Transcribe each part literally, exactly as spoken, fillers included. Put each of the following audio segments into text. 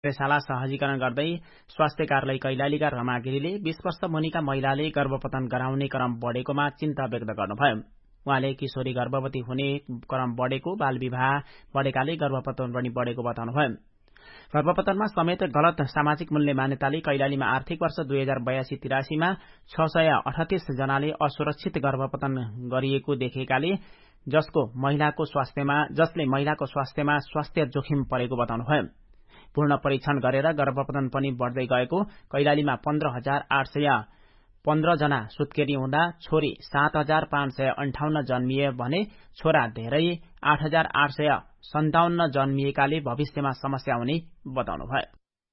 कार्यशाला सहजीकरण गर्दै स्वास्थ्य कार्यालय कैलालीका रमा गिरीले बीस वर्ष मुनिका महिलाले गर्भपतन गराउने क्रम बढेकोमा चिन्ता व्यक्त गर्नुभयो। उहाँले किशोरी गर्भवती हुने क्रम बढेको, बाल विवाह बढेकाले गर्भपतन पनि बढेको बताउनुभयो। गर्भपतनमा समेत गलत सामाजिक मूल्य मान्यताले कैलालीमा आर्थिक वर्ष दुई हजार बयासी तिरासीमा छ सय अठतीस जनाले असुरक्षित गर्भपतन गरिएको देखेकाले जसको महिलाको स्वास्थ्यमा जसले महिलाको स्वास्थ्यमा स्वास्थ्य जोखिम परेको बताउनुभयो। पूर्ण परीक्षण गरेर गर्भपतन पनि बढ्दै गएको, कैलालीमा पन्ध्र हजार आठ सय पन्ध्र जना सुत्केरी हुँदा छोरी सात हजार पाँच सय अन्ठाउन्न जन्मिए भने छोरा धेरै आठ हजार आठ सय सन्ताउन्न जन्मिएकाले भविष्यमा समस्या हुने बताउनुभयो।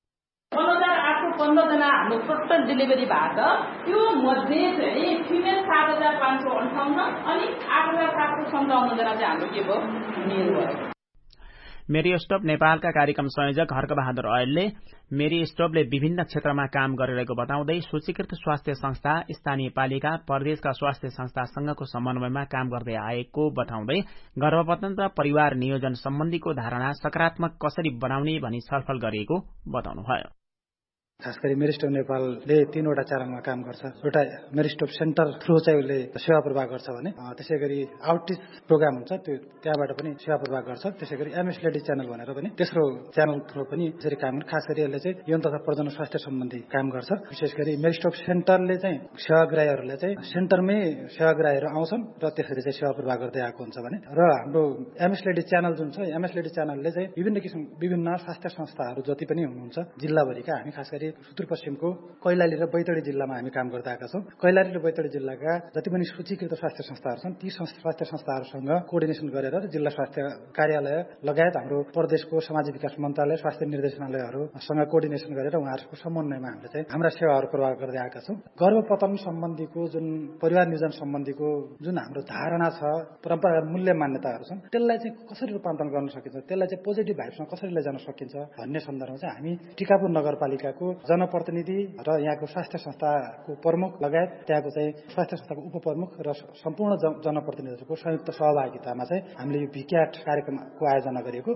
पन्ध्र जना हाम्रो टोटल डेलिभरी भएको छ। त्यो मध्ये चाहिँ फिमेल सात हजार पाँच सय अन्ठाउन्न अनि आठ हजार सात सय सन्ताउन्न जना चाहिँ हाम्रो के भयो, मेल भयो। मेरी स्टोप नेपालका कार्यक्रम संयोजक हर्कबहादुर ऐलले मेरी स्टोपले विभिन्न क्षेत्रमा काम गरिरहेको बताउँदै सूचीकृत स्वास्थ्य संस्था, स्थानीय पालिका, प्रदेशका स्वास्थ्य संस्थासँगको समन्वयमा काम गर्दै आएको बताउँदै गर्भपतन र परिवार नियोजन सम्बन्धीको धारणा सकारात्मक कसरी बनाउने भनी छलफल गरिएको बताउनुभयो। खास गरी मेरिस्टोप नेपालले तीनवटा चरणमा काम गर्छ। एउटा मेरिस्टोप सेन्टर थ्रु चाहिँ उसले सेवा प्रवाह गर्छ भने, त्यसै गरी आउटरिच प्रोग्राम हुन्छ, त्यो त्यहाँबाट पनि सेवा प्रवाह गर्छ। त्यसै गरी एमएस लेडी च्यानल भनेर पनि तेस्रो च्यानल थ्रु पनि यसरी काम गर्छ। खास गरी यसले चाहिँ यौन तथा प्रजनन स्वास्थ्य सम्बन्धी काम गर्छ। विशेष गरी मेरिस्टोप सेन्टरले चाहिँ सेवाग्राहीहरूलाई चाहिँ सेन्टरमै सेवाग्राहीहरू आउँछन् र त्यसरी चाहिँ सेवा प्रवाह गर्दै आएको हुन्छ भने, र हाम्रो एमएस लेडी च्यानल जुन छ, एमएस लेडी च्यानलले चाहिँ विभिन्न किसिम विभिन्न स्वास्थ्य संस्थाहरू जति पनि हुनुहुन्छ जिल्लाभरिका, हामी खास गरी सुदूरपश्चिमको कैलाली र बैतडी जिल्लामा हामी काम गर्दै आएका छौँ। कैलाली र बैतडी जिल्लाका जति पनि सूचीकृत स्वास्थ्य संस्थाहरू छन् ती स्वास्थ्य संस्थाहरूसँग कोअर्डिनेसन गरेर जिल्ला स्वास्थ्य कार्यालय लगायत हाम्रो प्रदेशको समाज विकास मन्त्रालय, स्वास्थ्य निर्देशनालयहरूसँग कोअर्डिनेसन गरेर उहाँहरूको समन्वयमा हामीले चाहिँ हाम्रा सेवाहरू प्रवाह गर्दै आएका छौँ। गर्भपतन सम्बन्धीको जुन परिवार नियोजन सम्बन्धीको जुन हाम्रो धारणा छ, परम्परागत मूल्य मान्यताहरू छन्, त्यसलाई चाहिँ कसरी रूपान्तरण गर्न सकिन्छ, त्यसलाई चाहिँ पोजिटिभ भाइब्समा कसरी लैजान सकिन्छ भन्ने सन्दर्भमा चाहिँ हामी टिकापुर नगरपालिकाको जनप्रतिनिधि र यहाँको स्वास्थ्य संस्थाको प्रमुख लगायत त्यहाँको चाहिँ स्वास्थ्य संस्थाको उपप्रमुख र सम्पूर्ण जनप्रतिनिधिहरूको संयुक्त सहभागितामा चाहिँ हामीले यो भिक्याट कार्यक्रमको आयोजना गरिएको।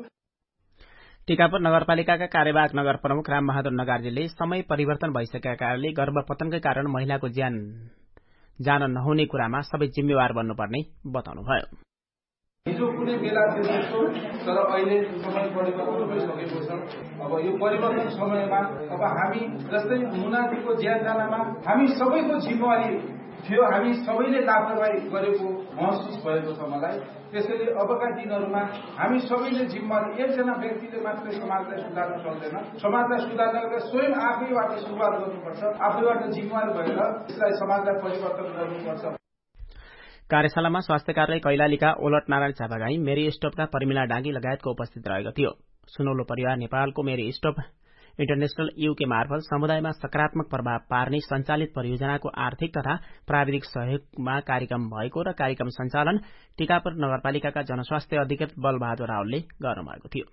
टिकापुर नगरपालिकाका कार्यवाहक नगर प्रमुख रामबहादुर नगार्जेले समय परिवर्तन भइसकेका कारणले गर्भपतनकै कारण महिलाको ज्यान जान नहुने कुरामा सबै जिम्मेवार बन्नुपर्ने बताउनुभयो। हिजो कुनै बेला थियो त्यस्तो, तर अहिले समय परिवर्तन भइसकेको छ। अब यो परिवर्तन समयमा अब हामी जस्तै मुनादीको ज्यान जानमा हामी सबैको जिम्मेवारी थियो, हामी सबैले लापरवाही गरेको महसुस भएको छ मलाई। त्यसैले अबका दिनहरूमा हामी सबैले जिम्मेवारी, एकजना व्यक्तिले मात्रै समाजलाई सुधार्न सक्दैन। समाजलाई सुधार्नका स्वयं आफैबाट सुरुवात गर्नुपर्छ, आफैबाट जिम्मेवार भएर यसलाई समाजलाई परिवर्तन गर्नुपर्छ। कार्यशालामा स्वास्थ्य कार्यालय कैलालीका ओलट नारायण छापागाई, मेरी स्टोपका परिमिला डाँगी लगायतको उपस्थित रहेको थियो। सुनौलो परिवार नेपालको मेरी स्टोप इन्टरनेशनल युके मार्फत समुदायमा सकारात्मक प्रभाव पार्ने सञ्चालित परियोजनाको आर्थिक तथा प्राविधिक सहयोगमा कार्यक्रम भएको र कार्यक्रम सञ्चालन टिकापुर नगरपालिकाका जनस्वास्थ्य अधिकृत बलबहादुर रावलले गर्नुभएको थियो।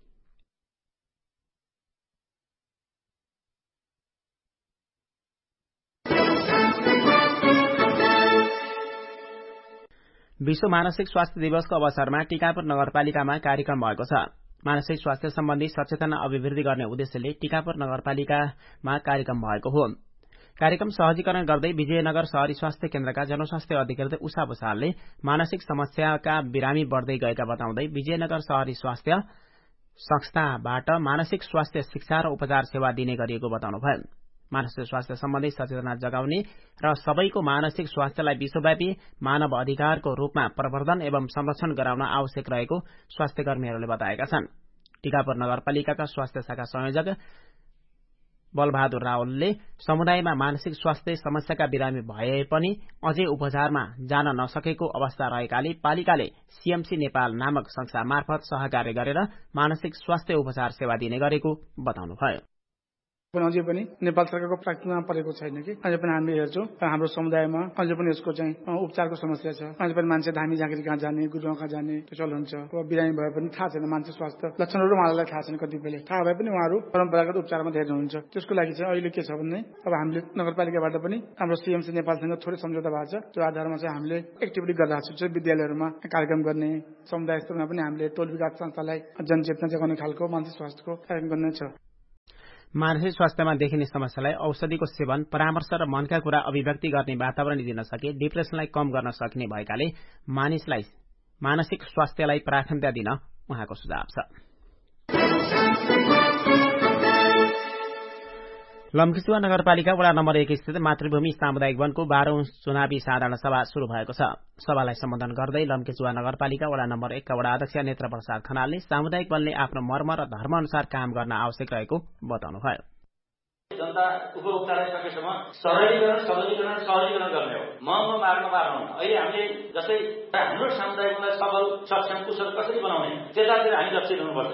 विश्व मानसिक स्वास्थ्य दिवसको अवसरमा टिकापुर नगरपालिकामा कार्यक्रम भएको छ। मानसिक स्वास्थ्य सम्बन्धी सचेतना अभिवृद्धि गर्ने उद्देश्यले टिकापुर नगरपालिकामा कार्यक्रम भएको हो। कार्यक्रम सहजीकरण गर्दै विजयनगर शहरी स्वास्थ्य केन्द्रका जनस्वास्थ्य अधिकृत उषा भूषालले मानसिक समस्याका बिरामी बढ्दै गएका बताउँदै विजयनगर शहरी स्वास्थ्य संस्थाबाट मानसिक स्वास्थ्य शिक्षा र उपचार सेवा दिने गरिएको बताउनुभयो। मानसिक स्वास्थ्य सम्बन्धी सचेतना जगाउने र सबैको मानसिक स्वास्थ्यलाई विश्वव्यापी मानव अधिकारको रूपमा प्रवर्धन एवं संरक्षण गराउन आवश्यक रहेको स्वास्थ्य कर्मीहरूले बताएका छन्। टिकापुर नगरपालिकाका स्वास्थ्य शाखा संयोजक बलबहादुर रावलले समुदायमा मानसिक स्वास्थ्य समस्याका बिरामी भए पनि अझै उपचारमा जान नसकेको अवस्था रहेकाले पालिकाले सीएमसी नेपाल नामक संस्था मार्फत सहकार्य गरेर मानसिक स्वास्थ्य उपचार सेवा दिने गरेको बताउनुभयो। अझै पनि नेपाल सरकारको प्राथमिकतामा परेको छैन कि अझै पनि हामीले हेर्छौँ हाम्रो समुदायमा अझै पनि यसको चाहिँ उपचारको समस्या छ। अझै पनि मान्छे धामी झाँक्री कहाँ जाने, गुरुमा कहाँ जाने त्यो चलन छ। अब बिरामी भए पनि थाहा छैन, मानसिक स्वास्थ्य लक्षणहरू उहाँहरूलाई थाहा छैन, कतिपयले थाहा भए पनि उहाँहरू परम्परागत उपचारमा धेरै हुनुहुन्छ। त्यसको लागि चाहिँ अहिले के छ भने अब हामीले नगरपालिकाबाट पनि हाम्रो सीएमसी नेपालसँग थोरै सम्झौता भएको छ। त्यो आधारमा चाहिँ हामीले एक्टिभिटी गरिरहेको छौँ। विद्यालयहरूमा कार्यक्रम गर्ने, समुदाय स्तरमा पनि हामीले टोल विकास संस्थालाई जनचेतना जगाउने खालको मानसिक स्वास्थ्यको कार्यक्रम गर्ने छ। मानसिक स्वास्थ्यमा देखिने समस्यालाई औषधिको सेवन, परामर्श र मनका कुरा अभिव्यक्ति गर्ने वातावरण दिन सके डिप्रेसनलाई कम गर्न सकिने भएकाले मानिसलाई मानसिक स्वास्थ्यलाई प्राथमिकता दिन उहाँको सुझाव छ। लम्कीचुवा नगरपालिका वडा नम्बर एक स्थित मातृभूमि सामुदायिक वनको बाह्रौं चुनावी साधारण सभा शुरू भएको छ। सभालाई सम्बोधन गर्दै लम्कीचुवा नगरपालिका वडा नम्बर एक का वडा अध्यक्ष नेत्र प्रसाद खनालले सामुदायिक वनले आफ्नो मर्म र धर्म अनुसार काम गर्न आवश्यक रहेको बताउनुभयो। जनता उपभोक्तालाई सकेसम्म सरलीकरण सबलीकरण सहजीकरण गर्ने हो। महँगो मार्न पार्नु अहिले हामीले जस्तै हाम्रो सामुदायिकलाई सबल सक्षम कुशल कसरी बनाउने त्यतातिर हामी लक्षित हुनुपर्छ।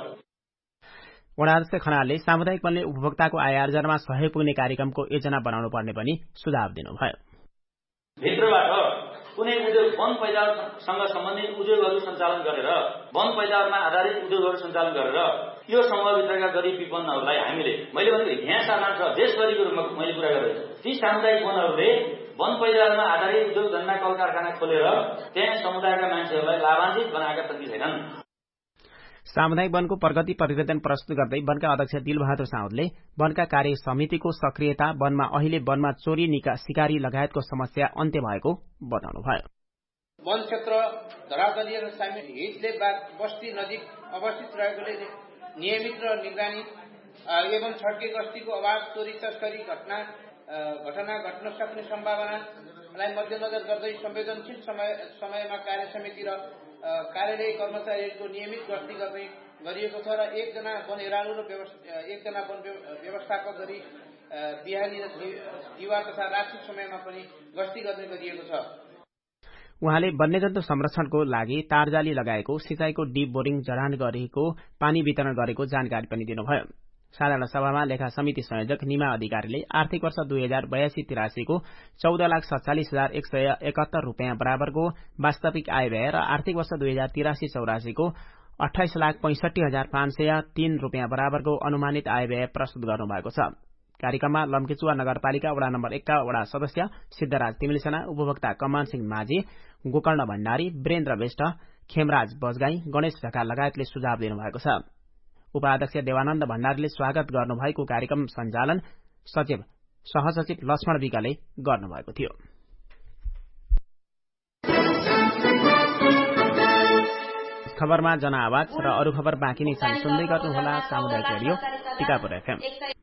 वडा अध्यक्ष खनालले सामुदायिक वनले उपभोक्ताको आय आर्जनमा सहयोग पुग्ने कार्यक्रमको योजना बनाउनु पर्ने पनि सुझाव दिनुभयो। भित्रबाट कुनै उद्योग वन पैदावारसँग सम्बन्धित उद्योगहरू सञ्चालन गरेर वन पैदावारमा आधारित उद्योगहरू सञ्चालन गरेर यो समूहभित्रका गरिब विपन्नहरूलाई हामीले मैले भनेको यहाँ साधारण छ देशभरिको रूपमा मैले कुरा गरेको ती सामुदायिक वनहरूले वन पैदावारमा आधारित उद्योग धन्दा कल कारखाना खोलेर त्यहाँ समुदायका मान्छेहरूलाई लाभान्वित बनाएका पनि छैनन्। सामुदायिक वनको प्रगति प्रतिवेदन प्रस्तुत गर्दै वनका अध्यक्ष दिलबहादुर साउदले वनका कार्य समितिको सक्रियता, वनमा अहिले वनमा चोरी शिकारी लगायतको समस्या अन्त्य भएको बताउनुभयो। वन क्षेत्र धरातलीय र हितले बस्ती नजिक अवस्थित रहेकोले नियमित र निगरानी एवं छड्के गस्तीको अभाव, चोरी तस्करी घटना घटना घट्न सक्ने सम्भावनालाई मध्यनजर गर्दै संवेदनशील समय समयमा कार्य समिति र कार्यालय कर्मचारीहरूको नियमित गस्ती गर्ने गरिएको छ र एकजना वन हेरालु र एकजना वन व्यवस्थापक गरी बिहानी र दिवा तथा रात्रि समयमा पनि गस्ती गर्ने गरिएको छ। उहाँले वन्यजन्तु संरक्षणको लागि तारजाली लगाएको, सिंचाईको डीप बोरिङ जडान गरेको, पानी वितरण गरेको जानकारी पनि दिनुभयो। साधारण सभामा लेखा समिति संयोजक निमा अधिकारीले आर्थिक वर्ष दुई हजार बयासी तिरासीको चौध लाख सत्तालिस हजार एक सय एकात्तर रूपियाँ बराबरको वास्तविक आय व्यय र आर्थिक वर्ष दुई हजार तिरासी चौरासीको अठाइस लाख पैंसठी हजार पाँच सय तीन रूपियाँ बराबरको अनुमानित आय व्यय प्रस्तुत गर्नुभएको छ। कार्यक्रममा लम्कीचुवा नगरपालिका वडा नम्बर एक का वडा सदस्य सिद्धराज तिमिलसेना, उपभोक्ता कमान सिंह माझी, गोकर्ण भण्डारी, वीरेन्द्र विष्ट, खेमराज बजगाई, गणेश ढका लगायतले सुझाव दिनुभएको छ। उपाध्यक्ष देवानन्द भण्डारीले स्वागत गर्नुभएको कार्यक्रम सञ्चालन सचिव सहसचिव लक्ष्मण विकले गर्नुभएको थियो। खबरमा जनआवाज र अरू खबर बाँकी नै छन्, सुन्दै गर्नुहोला सामुदायिक रेडियो टिकापुर एफएम।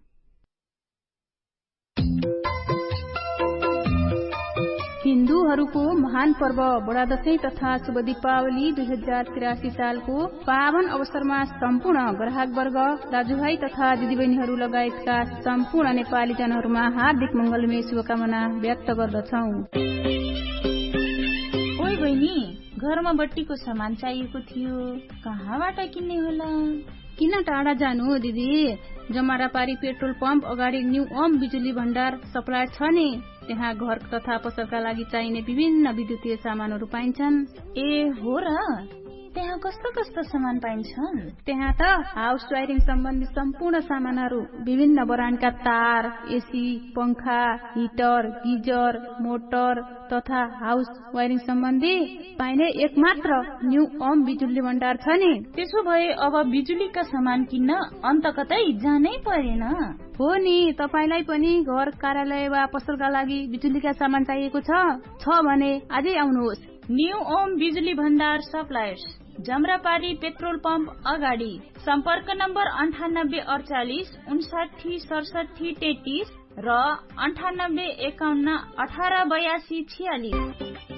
हिन्दूहरूको महान पर्व बडा दशैं तथा शुभ दीपावली दुई हजार तिरासी सालको पावन अवसरमा सम्पूर्ण ग्राहकवर्ग, दाजुभाइ तथा दिदीबहिनीहरू लगायतका सम्पूर्ण नेपाली जनहरूमा हार्दिक मंगलमय शुभकामना व्यक्त गर्दछौ। ओइ बहिनी, घरमा बत्तीको सामान चाहिएको थियो, कहाँबाट किन्ने होला? किन टाढा जानु दिदी, जमारापारी पेट्रोल पम्प अगाडि न्यू ओम बिजुली भण्डार सप्लायर छ नि, त्यहाँ घर तथा पसलका लागि चाहिने विभिन्न विद्युतीय सामानहरू पाइन्छन्। ए हो र, त्यहाँ कस्तो कस्तो सामान पाइन्छन्? त्यहाँ त हाउस वायरिङ सम्बन्धी सम्पूर्ण सामानहरू, विभिन्न ब्रान्डका तार, एसी, पंखा, हिटर, गिजर, मोटर तथा हाउस वायरिङ सम्बन्धी पाइने एकमात्र न्यू ओम बिजुली भण्डार छ नि। त्यसो भए अब बिजुलीका सामान किन्न अन्त कतै जानै परेन। हो नि, तपाईलाई पनि घर, कार्यालय वा पसलका लागि बिजुलीका सामान चाहिएको छ छ भने आजै आउनुहोस्। न्यू ओम बिजुली भण्डार सप्लायर्स, जमरापारी पेट्रोल पम्प अगाडि। सम्पर्क नम्बर अन्ठानब्बे अडचालिस उन्साठी सडसठी तेत्तीस र अन्ठानब्बे एकाउन्न अठार बयासी छियालिस।